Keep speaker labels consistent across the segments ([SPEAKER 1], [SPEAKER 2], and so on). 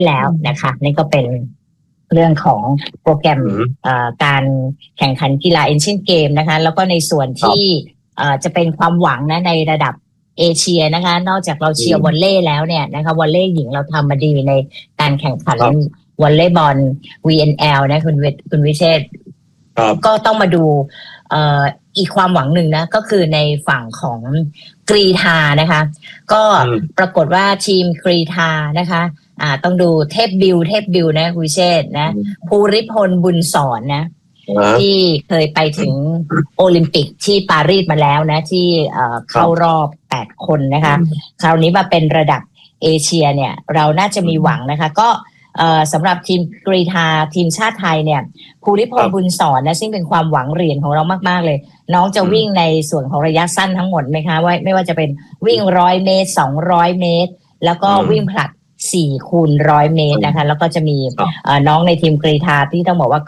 [SPEAKER 1] แล้วนะคะนี่ก็เป็นเรื่องของโปรแกรมการแข่งขันกีฬาเอเชียนเกมนะคะแล้วก็ในส่วนที่จะเป็นความหวังนะในระดับเอเชียนะคะนอกจากเราเชียร์วอลเลย์แล้วเนี่ยนะคะวอลเลย์หญิงเราทำมาดีในการแข่งขันวอลเลย์บอล VNL นะคุณวิเชษฐ์ก็ต้องมาดูอีกความหวังหนึ่งนะก็คือในฝั่งของกรีฑานะคะก็ปรากฏว่าทีมกรีฑานะคะต้องดูเทพบิวนะคุณวิเชษฐ์นะภูริพลบุญสอนนะที่เคยไปถึงโอลิมปิกที่ปารีสมาแล้วนะที่เข้ารอบ8คนนะคะคราวนี้มาเป็นระดับเอเชียเนี่ยเราน่าจะมีหวังนะคะก็สำหรับทีมกรีฑาทีมชาติไทยเนี่ยภูริพลบุญสอนนะซึ่งเป็นความหวังเหรียญของเรามากๆเลยน้องจะวิ่งในส่วนของระยะสั้นทั้งหมดไหมคะว่าไม่ว่าจะเป็นวิ่ง100 เมตร200 เมตรแล้วก็วิ่งผลัด4 คูณ 100 เมตรนะคะแล้วก็จะมีน้องในทีมกรีฑาที่ต้องบอกว่า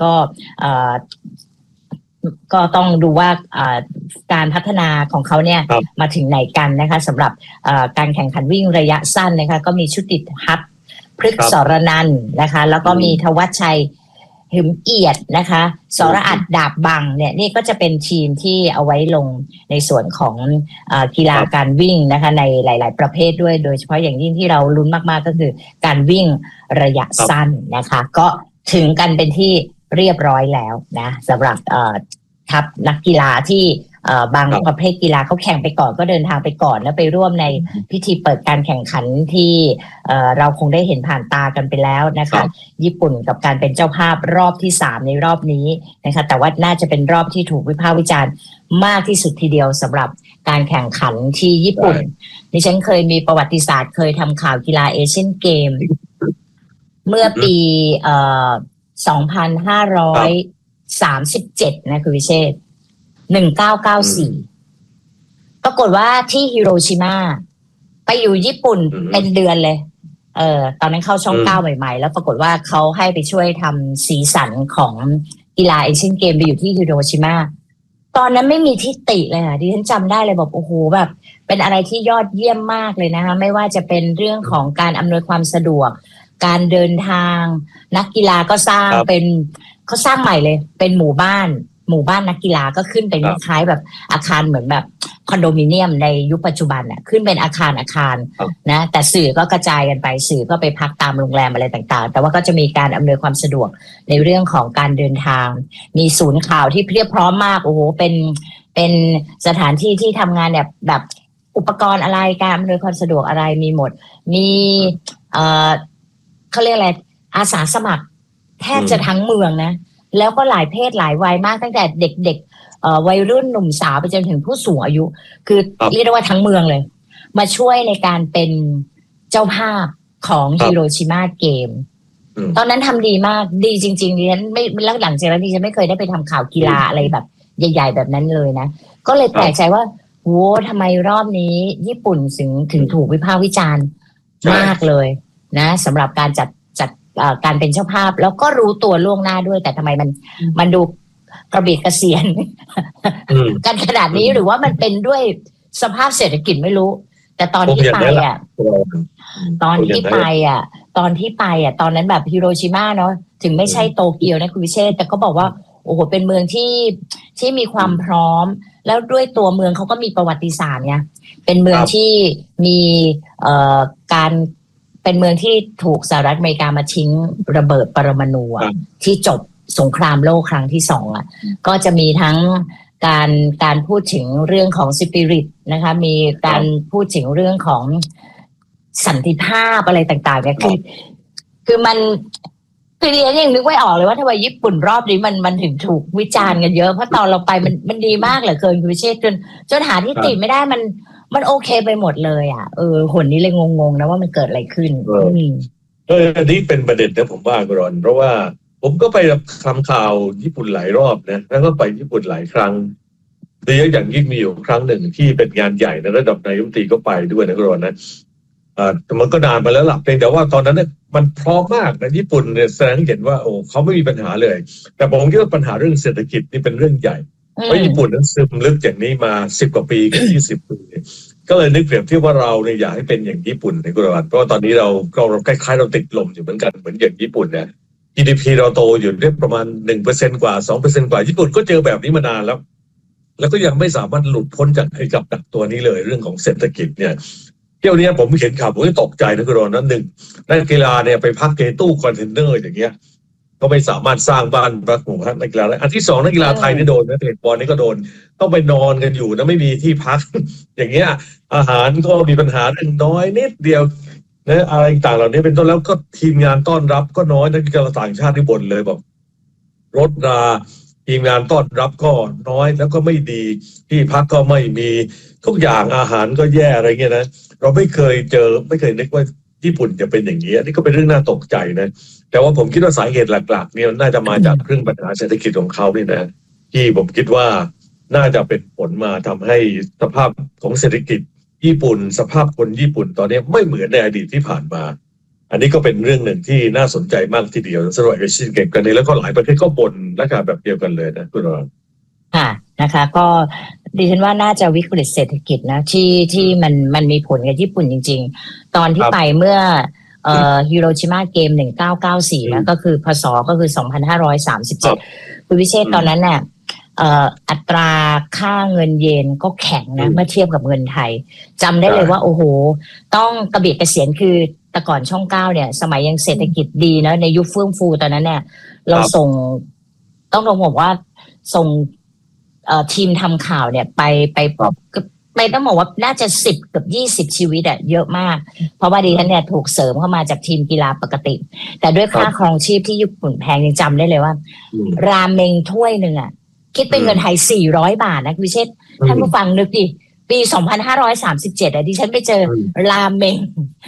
[SPEAKER 1] ก็ต้องดูว่าการพัฒนาของเขาเนี่ยมาถึงไหนกันนะคะสำหรับการแข่งขันวิ่งระยะสั้นนะคะก็มีชุติทัศน์พฤกษรนันท์นะคะแล้วก็มีธวัชชัยหึมเอียดนะคะสรอัดดาบบังเนี่ยนี่ก็จะเป็นทีมที่เอาไว้ลงในส่วนของกีฬาการวิ่งนะคะในหลายๆประเภทด้วยโดยเฉพาะอย่างยิ่งที่เราลุ้นมากๆก็คือการวิ่งระยะสั้นนะคะก็ถึงกันเป็นที่เรียบร้อยแล้วนะสำหรับทัพนักกีฬาที่บางประเภทกีฬาเขาแข่งไปก่อนก็เดินทางไปก่อนแล้วไปร่วมในพิธีเปิดการแข่งขันที่เราคงได้เห็นผ่านตากันไปแล้วนะคะญี่ปุ่นกับการเป็นเจ้าภาพรอบที่3ในรอบนี้นะคะแต่ว่าน่าจะเป็นรอบที่ถูกวิพากษ์วิจารณ์มากที่สุดทีเดียวสำหรับการแข่งขันที่ญี่ปุ่นดิฉันเคยมีประวัติศาสตร์เคยทำข่าวกีฬาเอเชียนเกมเมื่อปี2537นะคุณวิเชษฐ์1994ปรากฏว่าที่ฮิโรชิมาไปอยู่ญี่ปุ่นเป็นเดือนเลยตอนนั้นเข้าช่อง9ใหม่ๆแล้วปรากฏว่าเขาให้ไปช่วยทำสีสันของกีฬาเอเชียนเกมไปอยู่ที่ฮิโรชิมาตอนนั้นไม่มีที่ติเลยค่ะดิฉันจำได้เลยแบบโอ้โหแบบเป็นอะไรที่ยอดเยี่ยมมากเลยนะคะไม่ว่าจะเป็นเรื่องของการอำนวยความสะดวกการเดินทางนักกีฬาก็สร้างเป็นเขาสร้างใหม่เลยเป็นหมู่บ้านนักกีฬาก็ขึ้นเป็นคล้ายแบบอาคารเหมือนแบบคอนโดมิเนียมในยุคปัจจุบันน่ะขึ้นเป็นอาคารนะแต่สื่อก็กระจายกันไปสื่อก็ไปพักตามโรงแรมอะไรต่างๆแต่ว่าก็จะมีการอำนวยความสะดวกในเรื่องของการเดินทางมีศูนย์ข่าวที่เพียบพร้อมมากโอ้โหเป็นสถานที่ที่ทำงานแบบอุปกรณ์อะไรการอำนวยความสะดวกอะไรมีหมดมีเขาเรียกอะไรอาสาสมัครแทบจะทั้งเมืองนะแล้วก็หลายเพศหลายวัยมากตั้งแต่เด็กๆวัยรุ่นหนุ่มสาวไปจนถึงผู้สูงอายุคือเรียกได้ว่าทั้งเมืองเลยมาช่วยในการเป็นเจ้าภาพของฮิโรชิมาเกมตอนนั้นทำดีมากดีจริงๆดิฉันไม่แล้วหลังจากนั้นดิฉันไม่เคยได้ไปทำข่าวกีฬาอะไรแบบใหญ่ๆแบบนั้นเลยนะก็เลยแปลกใจว่าโว้ทำไมรอบนี้ญี่ปุ่นถึงถูกวิพากษ์วิจารณ์มากเลยนะสำหรับการจัดการเป็นเจ้าภาพแล้วก็รู้ตัวล่วงหน้าด้วยแต่ทำไมมันดูกระบิดกระเสียนกันขนาดนี้หรือว่ามันเป็นด้วยสภาพเศรษฐกิจไม่รู้แต่ตอนที่ไปตอนนั้นแบบฮิโรชิมาเนาะถึงไม่ใช่โตเกียวนะคุณวิเชษแต่ก็บอกว่าโอ้โหเป็นเมืองที่มีความพร้อมแล้วด้วยตัวเมืองเขาก็มีประวัติศาสตร์ไงเป็นเมืองที่มีการเป็นเมืองที่ถูกสหรัฐอเมริกามาทิ้งระเบิดปรมาณูที่จบสงครามโลกครั้งที่2ก็จะมีทั้งการพูดถึงเรื่องของสปิริตนะคะมีการพูดถึงเรื่องของสันติภาพอะไรต่างๆเนี่ยคือมันคือดิฉันยังนึกไม่ออกเลยว่าทำไมญี่ปุ่นรอบนี้มันถึงถูกวิจารณ์กันเยอะเพราะตอนเราไปมันดีมากเหลือเกินคุณวิเชษจนหาที่ติไม่ได้มันโอเคไปหมดเลยหนนี้เลยงงๆนะว่ามันเกิดอะไรขึ้น
[SPEAKER 2] อันนี้เป็นประเด็นนะผมว่ากรอนเพราะว่าผมก็ไปทำข่าวญี่ปุ่นหลายรอบนะแล้วก็ไปญี่ปุ่นหลายครั้งโดยอย่างยิ่งมีอยู่ครั้งหนึ่งที่เป็นงานใหญ่ในระดับนายกรัฐมนตรีก็ไปด้วยนะกรอนนะมันก็นานมาแล้วล่ะเพียงแต่ว่าตอนนั้นเนี่ยมันพร้อมมากนะญี่ปุ่นเนี่ยแสดงให้เห็นว่าโอ้เขาไม่มีปัญหาเลยแต่ผมคิดว่าปัญหาเรื่องเศรษฐกิจนี่เป็นเรื่องใหญ่เพราะญี่ปุ่นนั้นซึมลึกอย่างนี้มา10 กว่าปีกับ20 ปีก็เลยนึกเปรียบเทียบว่าเราเนี่ยอยากให้เป็นอย่างญี่ปุ่นในกุลวัฒน์เพราะว่าตอนนี้เราคล้ายๆเราติดลมอยู่เหมือนกันเหมือนอย่างญี่ปุ่นเนี่ย GDP เราโตอยู่ได้ประมาณ 1% กว่า 2% กว่าญี่ปุ่นก็เจอแบบนี้มานานแล้วก็ยังไม่สามารถหลุดพ้นจากไอ้กับดักตัวนี้เลยเรื่องของเศรษฐกิจเนี่ยเที่ยวนี้ผมเห็นข่าวผมก็ตกใจนะคุณรอนนั้นหนึ่งนักกีฬาเนี่ยไปพักในตู้คอนเทนเนอร์อย่างเงี้ยก็ไม่สามารถสร้างบ้านพักหมู่บ้านนักกีฬาได้อันที่สองนักกีฬาไทยนี่โดนนะเตะบอลนี่ก็โดนต้องไปนอนกันอยู่นะไม่มีที่พัก อย่างเงี้ยอาหารก็มีปัญหาน้อยนิดเดียวนะอะไรต่างเหล่านี้เป็นต้นแล้วก็ทีมงานต้อนรับก็น้อยนักกีฬาต่างชาติที่บ่นเลยบอกรถราทีมงานต้อนรับก็น้อยแล้วก็ไม่ดีที่พักก็ไม่มีทุกอย่างอาหารก็แย่อะไรเงี้ยนะเราไม่เคยนึกว่าญี่ปุ่นจะเป็นอย่างนี้นี่ก็เป็นเรื่องน่าตกใจนะแต่ว่าผมคิดว่าสาเหตุหลักๆเนี่ยน่าจะมาจากเรื่องปัญหาเศรษฐกิจของเขานี่นะที่ผมคิดว่าน่าจะเป็นผลมาทำให้สภาพของเศรษฐกิจญี่ปุ่นสภาพคนญี่ปุ่นตอนนี้ไม่เหมือนในอดีตที่ผ่านมาอันนี้ก็เป็นเรื่องหนึ่งที่น่าสนใจมากทีเดียวสำหรับเอเชียนเกมกันนี้แล้วก็หลายประเทศก็บ่นลักษณะแบบเดียวกันเลยนะคุณรอน
[SPEAKER 1] ค่ะนะคะก็ดิฉันว่าน่าจะวิกฤตเศรษฐกิจนะที่มันมีผลกับญี่ปุ่นจริงๆตอนที่ไปเมื่อฮิโรชิมาเกม1994แล้วก็คือพศก็คือ2537คุณวิเชษตอนนั้นเนี่ยอัตราค่าเงินเยนก็แข็งนะเมื่อเทียบกับเงินไทยจำได้เลยว่าโอ้โหต้องกระเบียดกระเสียนคือแต่ก่อนช่อง9เนี่ยสมัยยังเศรษฐกิจดีนะในยุคเฟื่องฟูตอนนั้นเนี่ยเราส่งต้องบอกว่าส่งทีมทำข่าวเนี่ยไปต้องบอกว่าน่าจะ10 กับ20ชีวิตอะเยอะมากเพราะว่าดิฉันเนี่ยถูกเสริมเข้ามาจากทีมกีฬาปกติแต่ด้วยค่าครองชีพที่ญี่ปุ่นแพงยังจำได้เลยว่าราเมงถ้วยหนึ่งอะคิดเป็นเงินไทย400 บาทนะคุณเชษท่านผู้ฟังนึกดิปี2537อะดิฉันไปเจอราเมง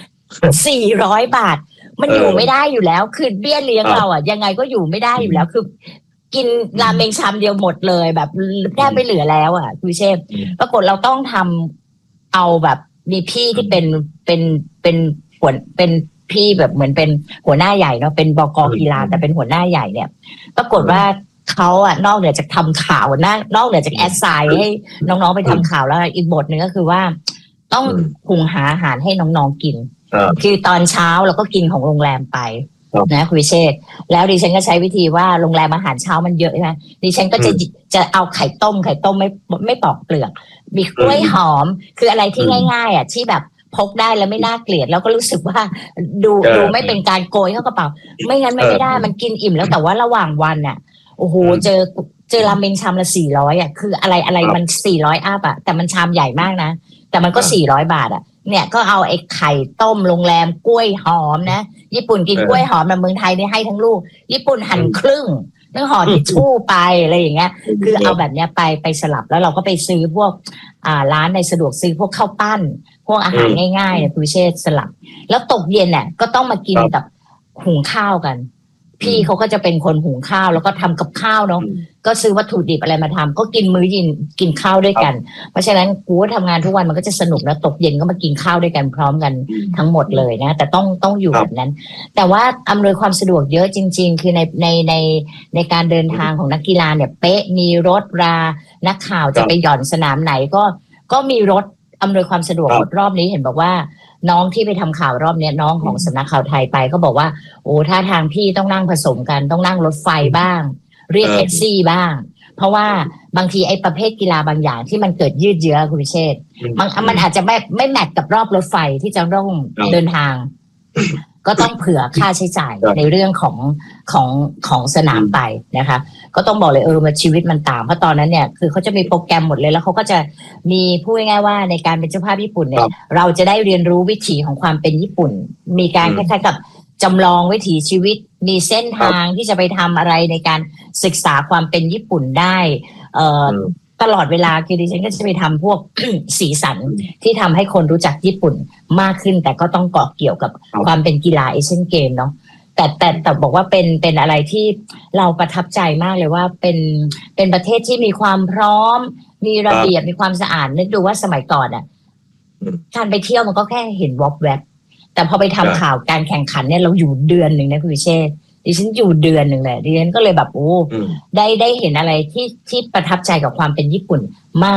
[SPEAKER 1] 400 บาทมันอยู่ไม่ได้อยู่แล้วคือเบี้ยเลี้ยงเราอะยังไงก็อยู่ไม่ได้อยู่แล้วคือกินราเมงชามเดียวหมดเลยแบบแทบไม่เหลือแล้วอ่ะคุณเชฟปรากฏเราต้องทำเอาแบบมีพี่ที่เป็นพี่แบบเหมือนเป็นหัวหน้าใหญ่เนาะเป็นบก.กีฬาแต่เป็นหัวหน้าใหญ่เนี่ยปรากฏว่าเขาอ่ะนอกเหนือจากทำข่าวนอกเหนือจากแอสไซน์ให้น้องๆไปทำข่าวแล้วอีกบทหนึ่งก็คือว่าต้องหุงหาอาหารให้น้องๆกินคือตอนเช้าเราก็กินของโรงแรมไปนะคุณวิเชษแล้วดิฉันก็ใช้วิธีว่าโรงแรมอาหารเช้ามันเยอะใช่ไหมดิฉันก็จะเอาไข่ต้มไม่ปอกเปลือกมีกล้วยหอมคืออะไรที่ง่ายๆอ่ะที่แบบพกได้แล้วไม่น่าเกลียดแล้วก็รู้สึกว่าดูไม่เป็นการโกยเข้ากระเป๋าไม่งั้นไม่ได้มันกินอิ่มแล้วแต่ว่าระหว่างวันอ่ะโอ้โหเจอราเมงชามละ400อ่ะคืออะไรมัน400อัพอ่ะแต่มันชามใหญ่มากนะแต่มันก็400 บาทอ่ะเนี่ยก็เอาไอ้ไข่ต้มโรงแรมกล้วยหอมนะญี่ปุ่นกินกล้วยหอมแต่เมืองไทยนี่ให้ทั้งลูกญี่ปุ่นหั่นครึ่งนึ่งห่อทิชชู่ไปอะไรอย่างเงี้ยคือเอาแบบเนี้ยไปสลับแล้วเราก็ไปซื้อพวกร้านในสะดวกซื้อพวกข้าวปั้นพวกอาหารง่ายๆเนี่ยคุณเชษสลับแล้วตกเย็นเนี่ยก็ต้องมากินกับหุงข้าวกันพี่เขาก็จะเป็นคนหุงข้าวแล้วก็ทำกับข้าวเนาะก็ซื้อวัตถุดิบอะไรมาทำก็กินมื้อเย็นกินข้าวด้วยกันเพราะฉะนั้นกูทำงานทุกวันมันก็จะสนุกนะตกเย็นก็มากินข้าวด้วยกันพร้อมกันทั้งหมดเลยนะแต่ต้องอยู่แบบนั้นแต่ว่าอำนวยความสะดวกเยอะจริงๆคือในการเดินทางของนักกีฬาเนี่ยเป๊ะมีรถรานักข่าวจะไปหย่อนสนามไหนก็มีรถอำนวยความสะดวกรอบนี้เห็นบอกว่าน้องที่ไปทำข่าวรอบนี้น้องของสำนักข่าวไทยไปเขาบอกว่าโอ้ท่าทางพี่ต้องนั่งผสมกันต้องนั่งรถไฟบ้างเรียกแท็กซี่บ้างเพราะว่าบางทีไอ้ประเภทกีฬาบางอย่างที่มันเกิดยืดเยื้อคุณพิเชษมันอาจจะไม่แมทกับรอบรถไฟที่จะต้องเดินทางก็ต้องเผื่อค่าใช้จ่ายในเรื่องของสนามไปนะคะก็ต้องบอกเลยมันชีวิตมันต่างเพราะตอนนั้นเนี่ยคือเขาจะมีโปรแกรมหมดเลยแล้วเขาก็จะมีพูดง่ายๆว่าในการเป็นเจ้าภาพญี่ปุ่นเนี่ยเราจะได้เรียนรู้วิถีของความเป็นญี่ปุ่นมีการคล้ายๆกับจำลองวิถีชีวิตมีเส้นทางที่จะไปทำอะไรในการศึกษาความเป็นญี่ปุ่นได้ตลอดเวลาคือดิฉันก็จะไปทำพวก สีสันที่ทำให้คนรู้จักญี่ปุ่นมากขึ้นแต่ก็ต้องเกาะเกี่ยวกับความเป็นกีฬาเอเชียนเกมเนาะแต่บอกว่าเป็นอะไรที่เราประทับใจมากเลยว่าเป็นประเทศที่มีความพร้อมมีระเบียบมีความสะอาดนึกดูว่าสมัยก่อนอ่ะการไปเที่ยวมันก็แค่เห็นวอบแวบแต่พอไปทำข่าวการแข่งขันเนี่ยเราอยู่เดือนหนึ่งนะคุณวิเชษดิฉันอยู่เดือนหนึ่งเลยดิฉันก็เลยแบบได้เห็นอะไรที่ประทับใจกับความเป็นญี่ปุ่นมาก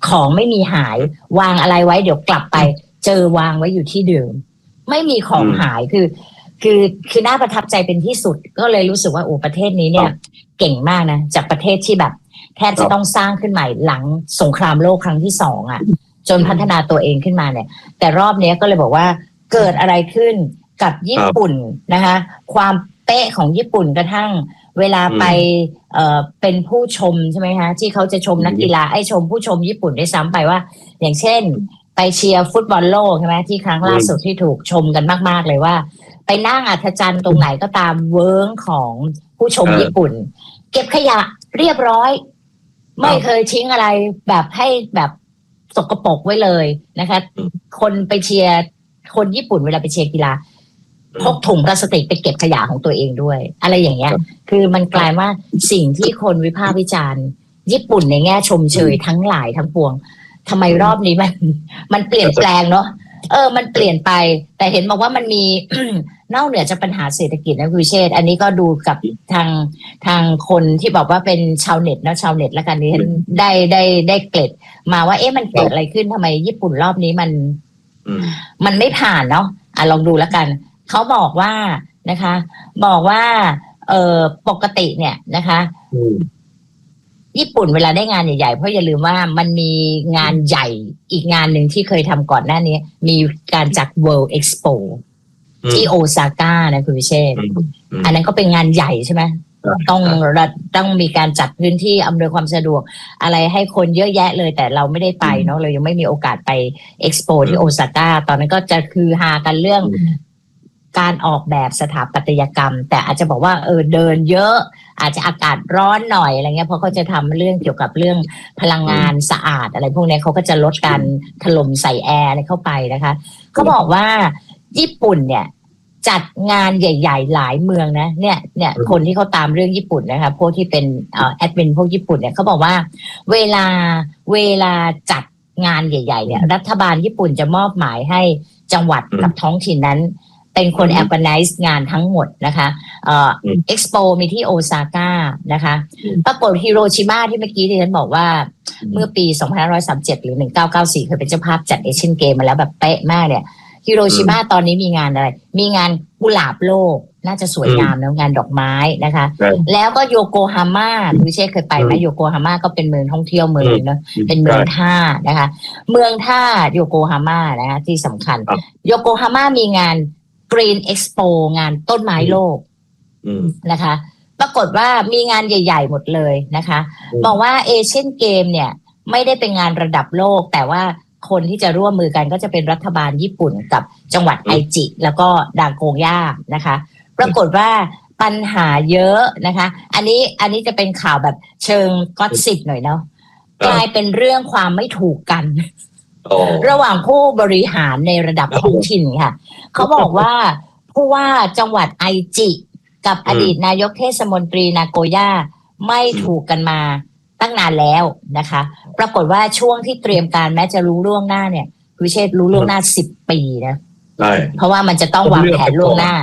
[SPEAKER 1] ของไม่มีหายวางอะไรไว้เดี๋ยวกลับไปเจอวางไว้อยู่ที่เดิมไม่มีของหายคือน่าประทับใจเป็นที่สุดก็เลยรู้สึกว่าโอ้ประเทศนี้เนี่ยเก่งมากนะจากประเทศที่แบบแทบจะต้องสร้างขึ้นใหม่หลังสงครามโลกครั้งที่2อ่ะจนพัฒนาตัวเองขึ้นมาเนี่ยแต่รอบนี้ก็เลยบอกว่าเกิดอะไรขึ้นกับญี่ปุ่นนะคะความเป๊ะของญี่ปุ่นกระทั่งเวลาไปเป็นผู้ชมใช่ไหมคะที่เขาจะชมนักกีฬาชมผู้ชมญี่ปุ่นได้ซ้ำไปว่าอย่างเช่นไปเชียร์ฟุตบอลโลกใช่ไหมที่ครั้งล่าสุดที่ถูกชมกันมากๆเลยว่าไปนั่งอัศจรรย์ตรงไหนก็ตามเวิร์งของผู้ชมญี่ปุ่นเก็บขยะเรียบร้อยไม่เคยทิ้งอะไรแบบให้แบบสกปรกไว้เลยนะคะคนไปเชียร์คนญี่ปุ่นเวลาไปเชียร์กีฬาพกถุงพลาสติกไปเก็บขยะของตัวเองด้วยอะไรอย่างเงี้ยคือมันกลายว่าสิ่งที่คนวิพากษ์วิจารณ์ญี่ปุ่นในแง่ชมเชยทั้งหลายทั้งปวงทำไมรอบนี้มันเปลี่ยนแปลงเนาะมันเปลี่ยนไปแต่เห็นบอกว่ามันมี นอกเหนือจากปัญหาเศรษฐกิจนะคุณเชษฐ์อันนี้ก็ดูกับทางคนที่บอกว่าเป็นชาวเน็ตนะชาวเน็ตแล้วกันนี้ได้เกร็ดมาว่ามันเกิดอะไรขึ้นทำไมญี่ปุ่นรอบนี้มันไม่ผ่านเนาะลองดูแล้วกันเขาบอกว่านะคะบอกว่าปกติเนี่ยนะคะญี่ปุ่นเวลาได้งานใหญ่ๆเพราะอย่าลืมว่ามันมีงานใหญ่อีกงานหนึ่งที่เคยทำก่อนหน้านี้มีการจัด World Expo ที่โอซาก้านะคุณวิเชษฐ์อันนั้นก็เป็นงานใหญ่ใช่ไหมต้องมีการจัดพื้นที่อำนวยความสะดวกอะไรให้คนเยอะแยะเลยแต่เราไม่ได้ไปเนาะเรายังไม่มีโอกาสไปเอ็กซ์โปที่โอซาก้าตอนนั้นก็จะคือฮากันเรื่องการออกแบบสถาปัตยกรรมแต่อาจจะบอกว่าเดินเยอะอาจจะอากาศร้อนหน่อยอะไรเงี้ยเพราะเขาจะทำเรื่องเกี่ยวกับเรื่องพลังงานสะอาดอะไรพวกนี้เขาก็จะลดการถล่มใส่แอร์อะไรเข้าไปนะคะเขาบอกว่าญี่ปุ่นเนี่ยจัดงานใหญ่ๆหลายเมืองนะเนี่ยคนที่เขาตามเรื่องญี่ปุ่นนะคะพวกที่เป็นแอดมินพวกญี่ปุ่นเนี่ยเขาบอกว่าเวลาจัดงานใหญ่ๆเนี่ยรัฐบาลญี่ปุ่นจะมอบหมายให้จังหวัดกับท้องถิ่นนั้นเป็นคนแอร์แกไนซ์งานทั้งหมดนะคะเอ็กซ์โปมีที่โอซาก้านะคะปรากฏฮิโรชิมาที่เมื่อกี้ที่ฉันบอกว่าเมื่อปี2537หรือ1994เคยเป็นเจ้าภาพจัดเอเชียนเกมมาแล้วแบบเป๊ะมากเนี่ยฮิโรชิมาตอนนี้มีงานอะไรมีงานกุหลาบโลกน่าจะสวยงามนะงานดอกไม้นะคะแล้วก็โยโกฮาม่าคุณวิเชษเคยไปไหมโยโกฮาม่าก็เป็นเมืองท่องเที่ยวเมืองเนาะเป็นเมืองท่านะคะเมืองท่าโยโกฮาม่านะคะที่สำคัญโยโกฮาม่ามีงานGreen Expo งานต้นไม้โลกนะคะปรากฏว่ามีงานใหญ่ๆหมดเลยนะคะบอกว่าเอเชียนเกมเนี่ยไม่ได้เป็นงานระดับโลกแต่ว่าคนที่จะร่วมมือกันก็จะเป็นรัฐบาลญี่ปุ่นกับจังหวัดไอจิแล้วก็ดางโกงย่านะคะปรากฏว่าปัญหาเยอะนะคะอันนี้จะเป็นข่าวแบบเชิงก็อสซิปหน่อยเนาะกลายเป็นเรื่องความไม่ถูกกันระหว่างผู้บริหารในระดับท้องถิ่นค่ะเขาบอกว่าผู้ว่าจังหวัดไอจิกับอดีตนายกเทศมนตรีนาโกย่าไม่ถูกกันมาตั้งนานแล้วนะคะปรากฏว่าช่วงที่เตรียมการแม้จะรู้ล่วงหน้าเนี่ยวิเชษรู้ล่วงหน้า10 ปีนะเพราะว่ามันจะต้องวางแผนล่วงหน้า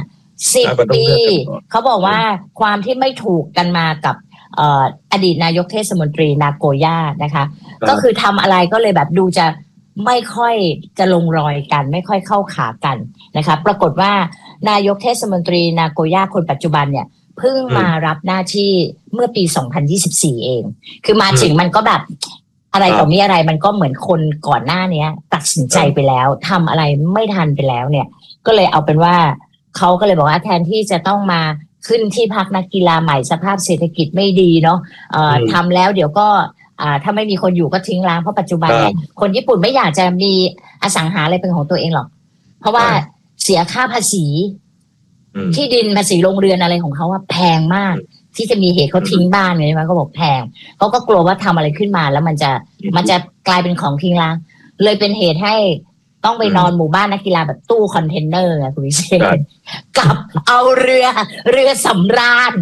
[SPEAKER 1] 10 ปีเขาบอกว่าความที่ไม่ถูกกันมากับอดีตนายกเทศมนตรีนาโกย่านะคะก็คือทำอะไรก็เลยแบบดูจะไม่ค่อยจะลงรอยกันไม่ค่อยเข้าขากันนะคะปรากฏว่านายกเทศมนตรีนาโกย่าคนปัจจุบันเนี่ยเพิ่งมารับหน้าที่เมื่อปี2024เองคือมาถึงมันก็แบบอะไรต่อมีอะไรมันก็เหมือนคนก่อนหน้านี้ตัดสินใจไปแล้วทำอะไรไม่ทันไปแล้วเนี่ยก็เลยเอาเป็นว่าเขาก็เลยบอกว่าแทนที่จะต้องมาขึ้นที่พักนักกีฬาใหม่สภาพเศรษฐกิจไม่ดีเนาะทำแล้วเดี๋ยวก็ถ้าไม่มีคนอยู่ก็ทิ้งร้างเพราะปัจจุบันเนี่ยคนญี่ปุ่นไม่อยากจะมีอสังหาอะไรเป็นของตัวเองหรอกเพราะว่าเสียค่าภาษีที่ดินภาษีโรงเรือนอะไรของเขาว่าแพงมากที่จะมีเหตุเขาทิ้งบ้านเลยมันก็บอกแพงเขาก็กลัวว่าทำอะไรขึ้นมาแล้วมันจะกลายเป็นของทิ้งร้างเลยเป็นเหตุให้ต้องไปนอนหมู่บ้านนักกีฬาแบบตู้คอนเทนเนอร์นะคุณวิเชษกับเอาเรือสำราญ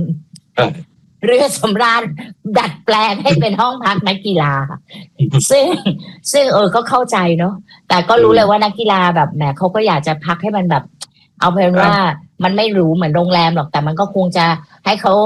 [SPEAKER 1] ดัดแปลงให้เป็นห้องพักนักกีฬาซึ่งก็เข้าใจเนาะแต่ก็รู้เลยว่านักกีฬาแบบแหมเขาก็อยากจะพักให้มันแบบเอาเป็นว่ามันไม่หรูเหมือนโรงแรมหรอกแต่มันก็คงจะให้เขา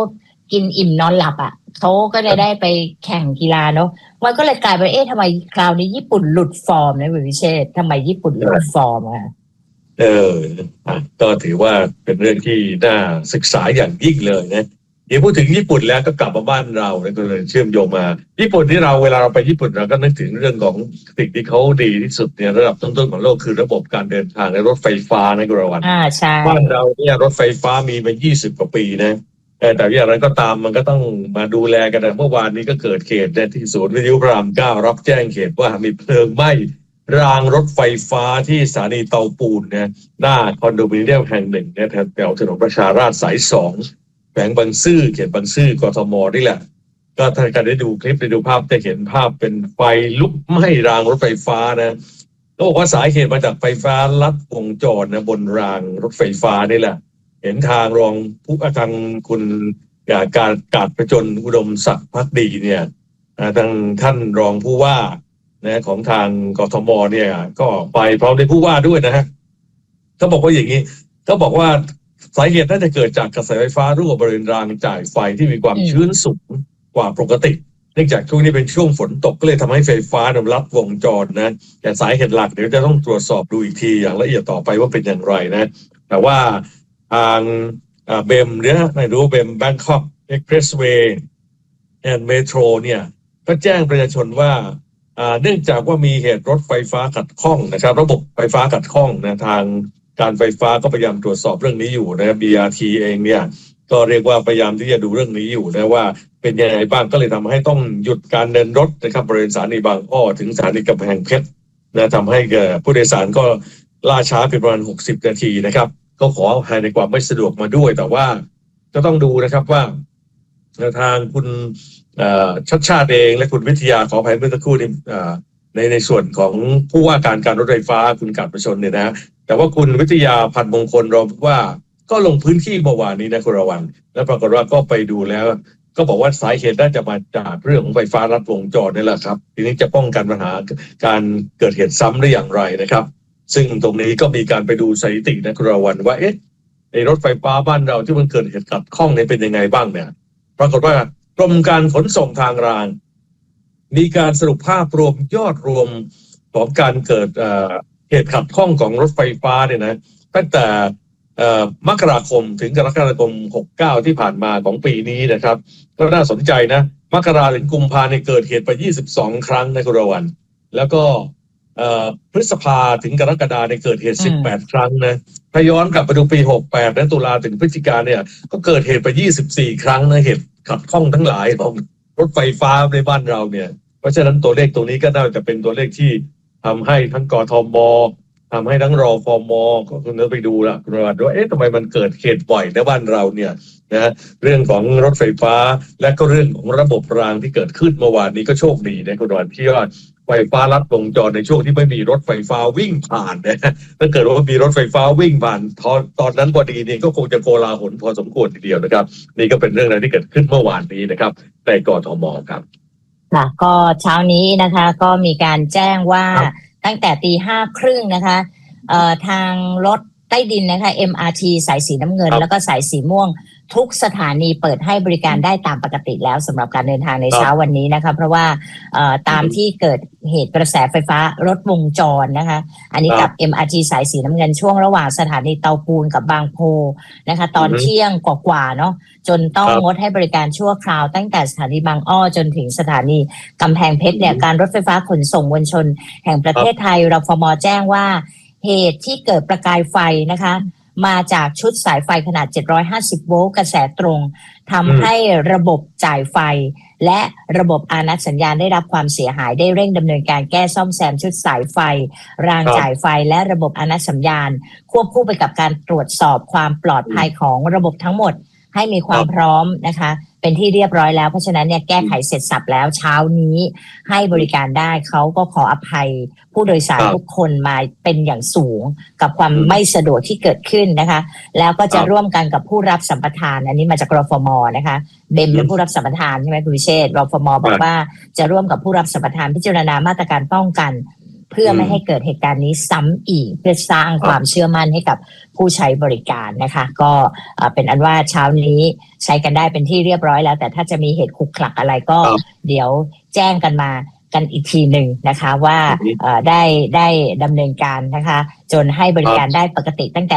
[SPEAKER 1] กินอิ่มนอนหลับอ่ะเขาก็จะได้ไปแข่งกีฬาเนาะมันก็เลยกลายเป็นทำไมคราวนี้ญี่ปุ่นหลุดฟอร์มนะคุณวิเชษฐ์ทำไมญี่ปุ่นหลุดฟอร์มอ่ะ
[SPEAKER 2] ก็ถือว่าเป็นเรื่องที่น่าศึกษาอย่างยิ่งเลยนะเดี๋ยวพูดถึงญี่ปุ่นแล้วก็กลับมาบ้านเราแล้วก็เลยเชื่อมโยงมาญี่ปุ่นที่เวลาเราไปญี่ปุ่นเราก็นึกถึงเรื่องของสิ่งที่เขาดีที่สุดเนี่ยระดับต้นๆของโลกคือระบบการเดินทางในรถไฟฟ้าในกรวัน
[SPEAKER 1] ใช่
[SPEAKER 2] บ้านเราเนี่ยรถไฟฟ้ามีมา20กว่าปีนะแต่อย่างไรก็ตามมันก็ต้องมาดูแลกันนะเมื่อวานนี้ก็เกิดเหตุที่ศูนย์วิทยุพระราม 9รับแจ้งเหตุว่ามีเพลิงไหม้รางรถไฟฟ้าที่สถานีเตาปูนเนี่ยหน้าคอนโดมิเนียมแห่งหนึ่งเนี่ยแถวถนนประชาราษฎร์สาย2แขวงบางซื่อเขตบางซื่อกทมนี่แหละก็ถ้าใครได้ดูคลิปได้ดูภาพจะเห็นภาพเป็นไฟลุกไหม้รางรถไฟฟ้านะก็บอกว่าสาเหตุมาจากไฟฟ้าลัดวงจรนะบนรางรถไฟฟ้านี่แหละเห็นทางรองผู้ทางคุณการประจนอุดมศักดิ์ภักดีเนี่ยทางท่านรองผู้ว่านะของทางกทมเนี่ยก็ไปพร้อมด้วยผู้ว่าด้วยนะฮะเขาบอกว่าอย่างนี้เขาบอกว่าสาเหตุน่าจะเกิดจากกระแสไฟฟ้ารั่วบริเวณรางจ่ายไฟที่มีความชื้นสูงกว่าปกติเนื่องจากช่วงนี้เป็นช่วงฝนตกก็เลยทำให้ไฟฟ้าลัดวงจรนะแต่สาเหตุหลักเดี๋ยวจะต้องตรวจสอบดูอีกทีอย่างละเอียดต่อไปว่าเป็นอย่างไรนะแต่ว่าทางเบมเนี่ยไม่รู้เบมแบงคอกเอ็กเพรสเวย์แอนด์เมโทรเนี่ยก็แจ้งประชาชนว่าเนื่องจากว่ามีเหตุรถไฟฟ้าขัดข้องนะครับระบบไฟฟ้าขัดข้องนะทางการไฟฟ้าก็พยายามตรวจสอบเรื่องนี้อยู่นะ BRT เองเนี่ยก็เรียกว่าพยายามที่จะดูเรื่องนี้อยู่นะว่าเป็นยังไงบ้างก็เลยทำให้ต้องหยุดการเดินรถนะครับบริเวณสถานีบางอ้อถึงสถานีกำแพงเพชรนะทำให้ผู้โดยสารก็ล่าช้าไปประมาณ60 นาทีนะครับก็ขออภัยในความไม่สะดวกมาด้วยแต่ว่าก็ต้องดูนะครับว่าทางคุณชัดชาติเองและคุณวิทยาขออภัยเมื่อสักครู่นี้ในส่วนของผู้ว่าการรถไฟฟ้าคุณกาญจน์เนี่ยนะแต่ว่าคุณวิทยาพันธ์มงคลรองว่าก็ลงพื้นที่เมื่อวานนี้นะคุณระวันและปรากฏว่าก็ไปดูแล้วก็บอกว่าสาเหตุน่าจะมาจากเรื่องของไฟฟ้าลัดวงจรนี่แหละครับทีนี้จะป้องกันปัญหาการเกิดเหตุซ้ำได้อย่างไรนะครับซึ่งตรงนี้ก็มีการไปดูสถิตินะคุณระวันว่าในรถไฟฟ้าบ้านเราที่มันเกิดเหตุขัดข้องเนี่ยเป็นยังไงบ้างเนี่ยปรากฏว่ากรมการขนส่งทางรางมีการสรุปภาพรวมยอดรวมของการเกิดเหตุขัดข้องของรถไฟฟ้าเนี่ยนะตั้งแต่มกราคมถึงกรกฎาคม69ที่ผ่านมาของปีนี้นะครับก็น่าสนใจนะมกราถึงกุมภาเนี่ยเกิดเหตุไป22ครั้งในคุณระวันแล้วก็พฤษภาถึงกรกฎาเนี่ยเกิดเหตุ18ครั้งนะถ้าย้อนกลับไปดูปี68และตุลาถึงพฤศจิกาเนี่ยก็เกิดเหตุไป24ครั้งนะเหตุขัดข้องทั้งหลายของรถไฟฟ้าในบ้านเราเนี่ยเพราะฉะนั้นตัวเลขตรงนี้ก็น่าจะเป็นตัวเลขที่ทำให้ทั้งกทมทำให้ทั้งรฟมก็คุณไปดูละคุณว่าทำไมมันเกิดเหตุบ่อยในบ้านเราเนี่ยนะเรื่องของรถไฟฟ้าและก็เรื่องของระบบรางที่เกิดขึ้นเมื่อวานนี้ก็โชคดีนะคุณวันที่ว่าไฟฟ้าลัดวงจรในช่วงที่ไม่มีรถไฟฟ้าวิ่งผ่านนะถ้าเกิดว่ามีรถไฟฟ้าวิ่งผ่านตอนนั้นพอดีเนี่ยก็คงจะโกลาหลพอสมควรทีเดียวนะครับนี่ก็เป็นเรื่องอะไรที่เกิดขึ้นเมื่อวานนี้นะครับในกทมครับ
[SPEAKER 1] ค่ะก็เช้านี้นะคะก็มีการแจ้งว่าตั้งแต่ 5:30 น.นะคะทางรถใต้ดินนะคะ MRT สายสีน้ำเงินแล้วก็สายสีม่วงทุกสถานีเปิดให้บริการได้ตามปกติแล้วสำหรับการเดินทางในเช้าวันนี้นะคะเพราะว่าตามที่เกิดเหตุกระแสไฟฟ้ารถวงจรนะคะอันนี้กับ MRT สายสีน้ำเงินช่วงระหว่างสถานีเตาปูนกับบางโพนะคะตอนเที่ยงกว่าๆเนาะจนต้องงดให้บริการชั่วคราวตั้งแต่สถานีบางอ้อจนถึงสถานีกำแพงเพชรเนี่ยการรถไฟฟ้าขนส่งมวลชนแห่งประเทศไทยรฟม.แจ้งว่าเหตุที่เกิดประกายไฟนะคะมาจากชุดสายไฟขนาด750โวลต์กระแสตรงทำให้ระบบจ่ายไฟและระบบอานัตสัญญาณได้รับความเสียหายได้เร่งดำเนินการแก้ซ่อมแซมชุดสายไฟรางจ่ายไฟและระบบอานัตสัญญาณควบคู่ไปกับการตรวจสอบความปลอดภัยของระบบทั้งหมดให้มีความพร้อมนะคะเป็นที่เรียบร้อยแล้วเพราะฉะนั้นเนี่ยแก้ไขเสร็จสับแล้วเช้านี้ให้บริการได้เขาก็ขออภัยผู้โดยสารทุกคนมาเป็นอย่างสูงกับความไม่สะดวกที่เกิดขึ้นนะคะแล้วก็จะร่วมกันกับผู้รับสัมปทานอันนี้มาจากรฟม.นะคะเบมเป็นผู้รับสัมปทานใช่ไหมคุณวิเชษฐ์รฟม.บอกว่าจะร่วมกับผู้รับสัมปทานพิจารณามาตรการป้องกันเพื่อไม่ให้เกิดเหตุการณ์นี้ซ้ำอีกเพื่อสร้างความเชื่อมั่นให้กับผู้ใช้บริการนะคะก็เป็นอันว่าเช้านี้ใช้กันได้เป็นที่เรียบร้อยแล้วแต่ถ้าจะมีเหตุขุกขลักอะไรก็เดี๋ยวแจ้งกันมากันอีกทีหนึ่งนะคะว่าได้ดำเนินการนะคะจนให้บริการได้ปกติตั้งแต่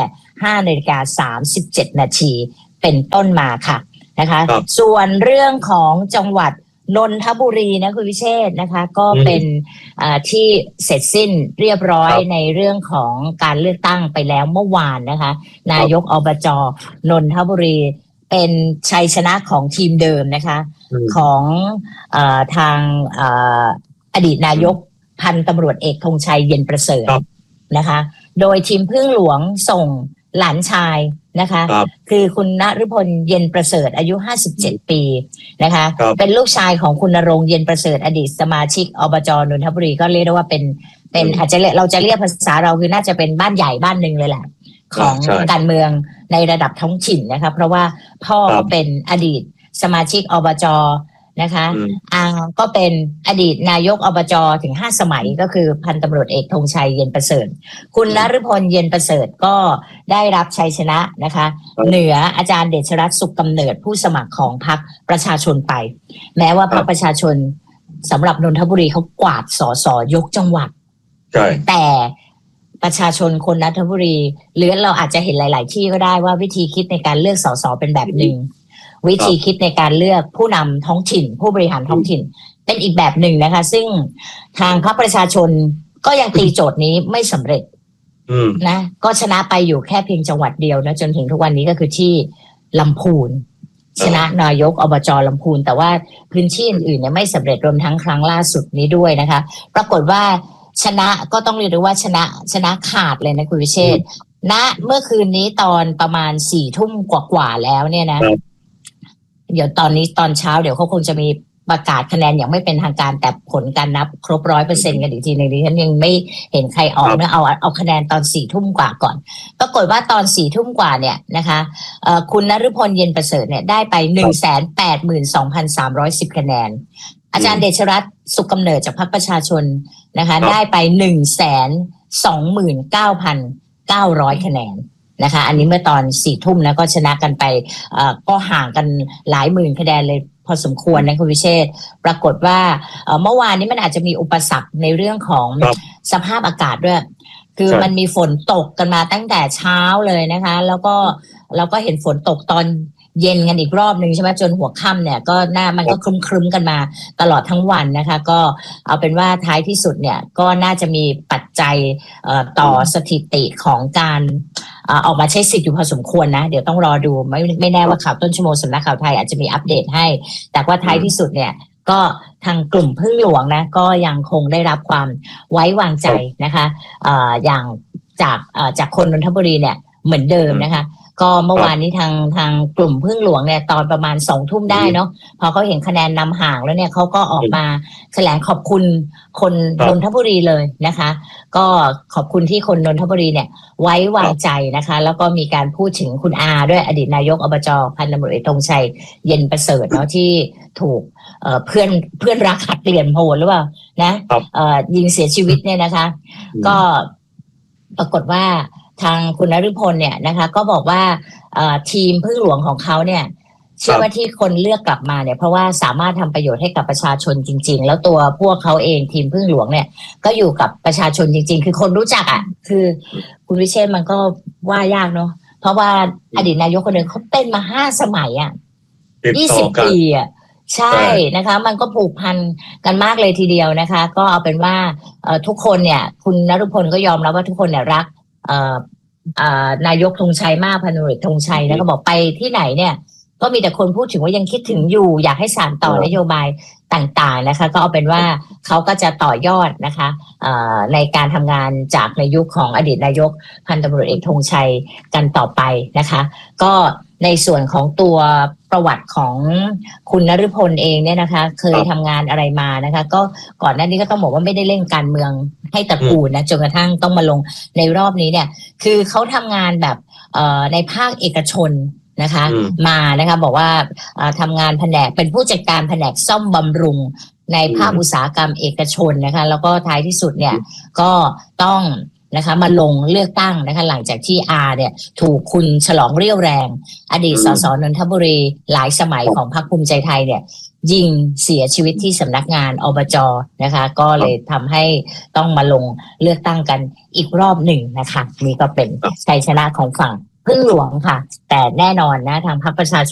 [SPEAKER 1] 5:37 นาทีเป็นต้นมาค่ะนะคะส่วนเรื่องของจังหวัดนนทบุรีนะคุณวิเชษนะคะก็เป็นที่เสร็จสิ้นเรียบร้อยในเรื่องของการเลือกตั้งไปแล้วเมื่อวานนะคะนายกอบจ.นนทบุรีเป็นชัยชนะของทีมเดิมนะคะของทางอดีตนายกพันตำรวจเอกธงชัยเย็นประเสริฐนะคะโดยทีมพึ่งหลวงส่งหลานชายนะคะคือคุณณฤพลเย็นประเสริฐอายุ57ปีนะคะเป็นลูกชายของคุณณรงค์เย็นประเสริฐอดีตสมาชิกอบจ.นนทบุรีก็เรียกได้ว่าเป็นอาจจะเราจะเรียกภาษาเราคือน่าจะเป็นบ้านใหญ่บ้านหนึ่งเลยแหละของการเมืองในระดับท้องถิ่นนะคะเพราะว่าพ่อเป็นอดีตสมาชิกอบจ.นะคะก็เป็นอดีตนายกอบจ.ถึง5 สมัยก็คือพันตำรวจเอกธงชัยเย็นประเสริฐคุณณฤพลเย็นประเสริฐก็ได้รับชัยชนะนะคะเหนืออาจารย์เดชรัตน์สุขกำเนิดผู้สมัครของพรรคประชาชนไปแม้ว่าพรรคประชาชนสำหรับนนทบุรีเขากวาดสสยกจังหวัดแต่ประชาชนคนนนทบุรีหรือเราอาจจะเห็นหลายๆที่ก็ได้ว่าวิธีคิดในการเลือกสสเป็นแบบหนึ่งวิธีคิดในการเลือกผู้นำท้องถิ่นผู้บริหารท้องถิ่นเป็นอีกแบบหนึ่งนะคะซึ่งทางพรรคประชาชนก็ยังตีโจทย์นี้ไม่สำเร็จนะก็ชนะไปอยู่แค่เพียงจังหวัดเดียวนะจนถึงทุกวันนี้ก็คือที่ลำพูนชนะนายกอบจ.ลำพูนแต่ว่าพื้นที่อื่นๆเนี่ยไม่สำเร็จรวมทั้งครั้งล่าสุดนี้ด้วยนะคะปรากฏว่าชนะก็ต้องเรียกได้ว่าชนะขาดเลยนะคุณวิเชษฐ์ณเมื่อคืนนี้ตอนประมาณ4 ทุ่มกว่าๆแล้วเนี่ยนะเดี๋ยวตอนนี้ตอนเช้าเดี๋ยวเขาคงจะมีประกาศคะแนนอย่างไม่เป็นทางการแต่ผลการนับครบ 100% กันอีกทีนึงดิฉันยังไม่เห็นใครออกนะเอาคะแนนตอน4 ทุ่มกว่าก่อนปรากฏว่าตอน4 ทุ่มกว่าเนี่ยนะคะคุณณฤพลเย็นประเสริฐเนี่ยได้ไป 182,310 คะแนนอาจารย์เดชรัตน์สุขกำเนิดจากพรรคประชาชนนะคะได้ไป 129,900 คะแนนนะคะอันนี้เมื่อตอน4 ทุ่มนะก็ชนะกันไปก็ห่างกันหลายหมื่นคะแนนเลยพอสมควรนะคุณวิเชษฐ์ปรากฏว่าเมื่อวานนี้มันอาจจะมีอุปสรรคในเรื่องของสภาพอากาศด้วยคือมันมีฝนตกกันมาตั้งแต่เช้าเลยนะคะแล้วก็เราก็เห็นฝนตกตอนเย็นกันอีกรอบนึงใช่ไหมจนหัวค่ำเนี่ยก็มันก็ครึ้มๆกันมาตลอดทั้งวันนะคะก็เอาเป็นว่าท้ายที่สุดเนี่ยก็น่าจะมีปัจจัยต่อสถิติของการออกมาใช้สิทธิ์อยู่พอสมควรนะเดี๋ยวต้องรอดูไม่แน่ว่าข่าวต้นชั่วโมงสำนักข่าวไทยอาจจะมีอัปเดตให้แต่ว่าท้ายที่สุดเนี่ยก็ทางกลุ่มพึ่งหลวงนะก็ยังคงได้รับความไว้วางใจนะคะอย่างจากคนนนทบุรีเนี่ยเหมือนเดิมนะคะก็เมื่อวานนี้ทางกลุ่มพึ่งหลวงเนี่ยตอนประมาณ2 ทุ่มได้เนาะพอเขาเห็นคะแนนนำห่างแล้วเนี่ยเขาก็ออกมาแถลงขอบคุณคนนนทบุรีเลยนะคะก็ขอบคุณที่คนนนทบุรีเนี่ยไว้วางใจนะคะแล้วก็มีการพูดถึงคุณอาด้วยอดีตนายกอบจ.พันตำรวจเอกธงชัยเย็นประเสริฐเนาะที่ถูกเพื่อนรักหักเหลี่ยมโหดหรือเปล่านะยิงเสียชีวิตเนี่ยนะคะก็ปรากฏว่าทางคุณณฤพลเนี่ยนะคะก็บอกว่าทีมพึ่งหลวงของเขาเนี่ยเชื่อว่าที่คนเลือกกลับมาเนี่ยเพราะว่าสามารถทำประโยชน์ให้กับประชาชนจริงๆแล้วตัวพวกเขาเองทีมพึ่งหลวงเนี่ยก็อยู่กับประชาชนจริงๆคือคนรู้จักอ่ะคือคุณวิเชษฐ์มันก็ว่ายากเนาะเพราะว่าอดีตนายกคนหนึ่งเขาเป็นมา5 สมัยอ่ะ20 ปีอ่ะใช่นะคะมันก็ผูกพันกันมากเลยทีเดียวนะคะก็เอาเป็นว่าทุกคนเนี่ยคุณณฤพลก็ยอมรับว่าทุกคนเนี่ยรักนายกธงชัยมากพันตำรวจเอกธงชัยแล้วก็บอกไปที่ไหนเนี่ยก็มีแต่คนพูดถึงว่ายังคิดถึงอยู่อยากให้สานต่อนโยบายต่างๆนะคะก็เอาเป็นว่าเขาก็จะต่อยอดนะคะในการทำงานจากในยุคของอดีตนายกพันตำรวจเอกธงชัยกันต่อไปนะคะก็ในส่วนของตัวประวัติของคุณณฤพลเองเนี่ยนะคะเคยทำงานอะไรมานะคะก็ก่อนหน้านี้ก็ต้องบอกว่าไม่ได้เล่นการเมืองให้ตระกูลนะจนกระทั่งต้องมาลงในรอบนี้เนี่ยคือเขาทำงานแบบในภาคเอกชนนะคะมานะคะบอกว่าทำงานแผนกเป็นผู้จัดการแผนกซ่อมบำรุงในภาคอุตสาหกรรมเอกชนนะคะแล้วก็ท้ายที่สุดเนี่ยก็ต้องนะคะมาลงเลือกตั้งนะคะหลังจากที่เนี่ยถูกคุณฉลองเรี่ยวแรงอดีตสสนนทบุรีหลายสมัยของพรรคภูมิใจไทยเนี่ยยิงเสียชีวิตที่สำนักงานอบจ.นะคะก็เลยทำให้ต้องมาลงเลือกตั้งกันอีกรอบหนึ่งนะคะนี่ก็เป็นชัยชนะของฝั่งพึ่งหลวงค่ะแต่แน่นอนนะทางพรรคประชาชน